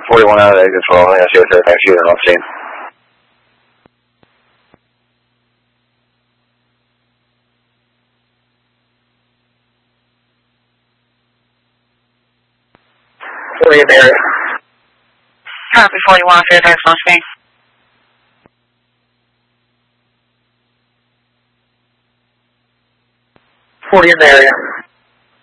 41 out of the exit 12. I see what's everything shooting on scene. In the area. Copy 41, Fairfax on scene. In the area.